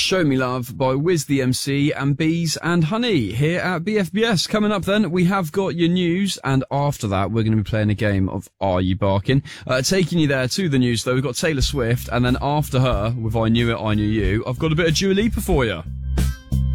Show Me Love by Wiz the MC and Bees and Honey here at BFBS. Coming up then, we have got your news, and after that, we're going to be playing a game of Are You Barking? Taking you there to the news, though, we've got Taylor Swift, and then after her, with I Knew It, I Knew You, I've got a bit of Dua Lipa for you.